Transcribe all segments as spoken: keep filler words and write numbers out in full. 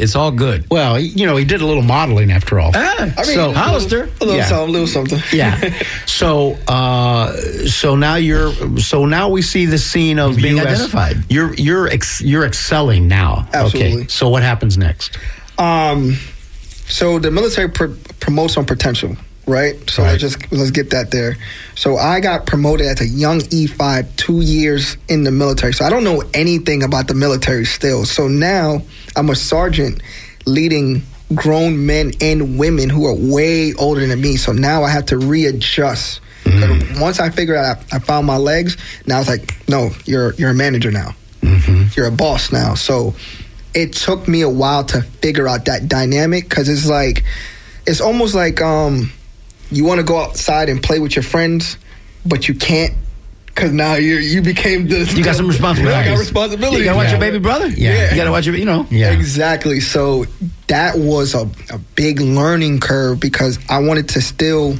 It's all good. Well, you know, he did a little modeling after all. Ah, I mean, so, Hollister. A little Yeah. something, a little something. Yeah. So, uh, so now you're. So now we see the scene of He's being you as- identified. You're you're ex, you're excelling now. Absolutely. Okay. So what happens next? Um, so the military pr- promotes on potential, right? So Right. let's just let's get that there. So I got promoted as a young E five, two years in the military. So I don't know anything about the military still. So now I'm a sergeant leading grown men and women who are way older than me. So now I have to readjust. Mm. Once I figured out I, I found my legs, now it's like, no, you're you're a manager now. Mm-hmm. You're a boss now. So it took me a while to figure out that dynamic, because it's like, it's almost like um, you want to go outside and play with your friends, but you can't, because now you you became the You got some responsibility. I got responsibility. You got to watch Yeah. your baby brother. Yeah. You got to watch your, you know. Yeah. Exactly. So that was a, a big learning curve, because I wanted to still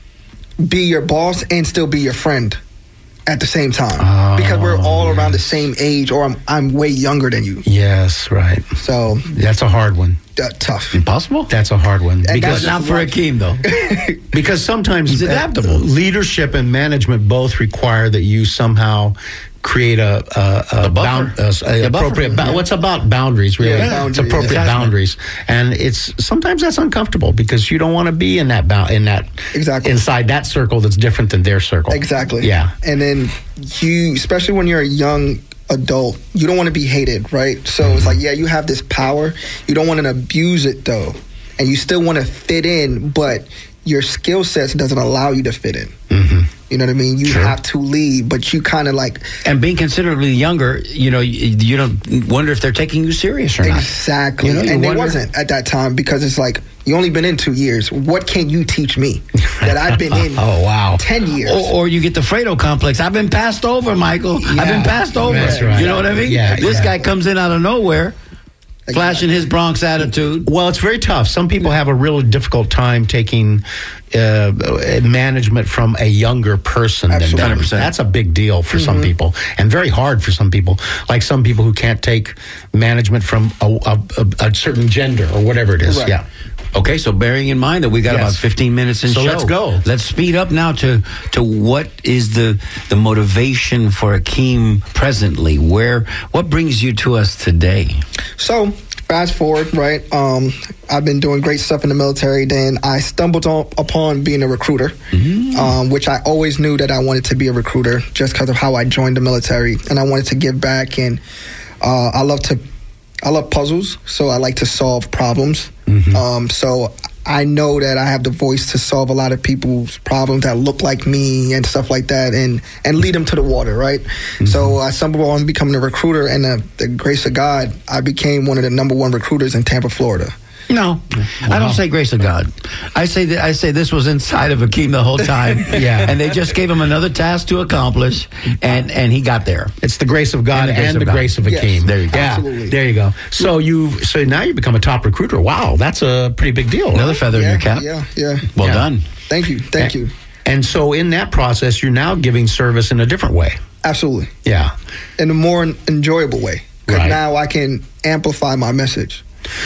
be your boss and still be your friend at the same time, Oh, because we're all around the same age, or I'm I'm way younger than you. Yes, right. So That's a hard one. uh, tough. Impossible. That's a hard one. And Because But not for Akeem, though. Because sometimes He's adaptable. uh, leadership and management both require that you somehow create a, a, a, A buffer. bound, a, a A buffer. appropriate. Ba- Yeah. What's about boundaries? Really, Yeah, it's boundaries. appropriate Attachment. boundaries, and it's sometimes that's uncomfortable because you don't want to be in that bou- in that Exactly. inside that circle that's different than their circle. Exactly. Yeah. And then you, especially when you're a young adult, you don't want to be hated, right? So Mm-hmm. it's like, yeah, you have this power. You don't want to abuse it, though. And you still want to fit in, but your skill sets doesn't allow you to fit in. Mm-hmm. You know what I mean? You Sure. have to lead, but you kind of like... And being considerably younger, you know, you, you don't wonder if they're taking you serious or not. Exactly. You know, you and it wonder- wasn't at that time, because it's like, you only been in two years. What can you teach me that I've been in Oh, wow. ten years? Or, or you get the Fredo complex. I've been passed over, Michael. I've been passed over. That's right. You know what I mean? Yeah, This yeah. guy comes in out of nowhere, Exactly. flashing his Bronx attitude. Well, it's very tough. Some people have a really difficult time taking uh, management from a younger person than Absolutely. them. one hundred percent. That's a big deal for some people, and very hard for some people. Like some people who can't take management from a, a, a, a certain gender or whatever it is. Right. Yeah. Okay, so bearing in mind that we got Yes. about fifteen minutes in So show. let's go. Let's speed up now to to what is the the motivation for Akeem presently? Where what brings you to us today? So, fast forward, right? Um, I've been doing great stuff in the military. Then I stumbled on, upon being a recruiter, um, which I always knew that I wanted to be a recruiter just because of how I joined the military, and I wanted to give back. And uh, I love to, I love puzzles, so I like to solve problems. Um, so I know that I have the voice to solve a lot of people's problems that look like me and stuff like that, and and lead them to the water, right? So I stumbled on becoming a recruiter, and the, the grace of God, I became one of the number one recruiters in Tampa, Florida. No, I don't say grace of God. I say that I say this was inside of Akeem the whole time. Yeah. and they just gave him another task to accomplish, and and he got there. It's the grace of God And and the the grace grace of of, God. Akeem. Yes, There you go. Yeah, absolutely. there you go. So you, so now you become a top recruiter. Wow, that's a pretty big deal. Another feather in yeah, your cap. yeah, yeah. Well Yeah. done. Thank you, thank you. And so in that process, you're now giving service in a different way. Absolutely, Yeah. in a more enjoyable way, because Right. now I can amplify my message.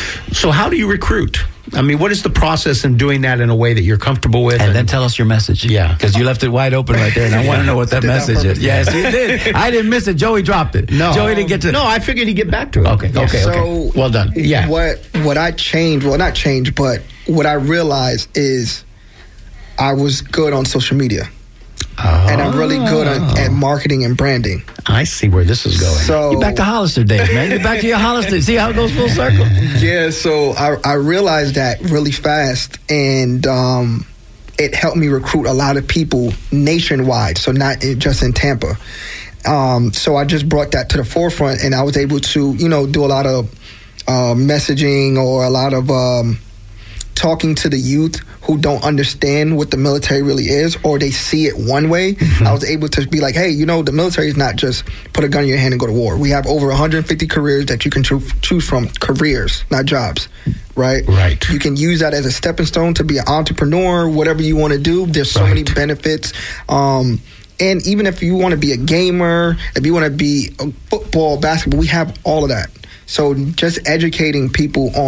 So how do you recruit? I mean, what is the process in doing that in a way that you're comfortable with? And then tell us your message. Yeah. Because you left it wide open right there, and I want to know what that Did that message is. purposely. Yes, you did. I didn't miss it. Joey dropped it. No. Joey didn't get to. No, I figured he'd get back to it. Okay, Yes. okay, So- okay. Well done. Yeah. What what I changed, well, not changed, but what I realized is I was good on social media, and I'm really good at, at marketing and branding. I see where this is going. So You're back to Hollister days, man. You're back to your Hollister. See how it goes full circle? yeah, so I, I realized that really fast, and um, it helped me recruit a lot of people nationwide, so not in, just in Tampa. Um, so I just brought that to the forefront, and I was able to, you know, do a lot of uh, messaging or a lot of um, talking to the youth who don't understand what the military really is, or they see it one way. Mm-hmm. I was able to be like, hey, you know, the military is not just put a gun in your hand and go to war. We have over one hundred fifty careers that you can cho- choose from, careers, not jobs, right? Right. You can use that as a stepping stone to be an entrepreneur, whatever you want to do. There's so Right. many benefits. Um, and even if you want to be a gamer, if you want to be a football, basketball, we have all of that. So just educating people on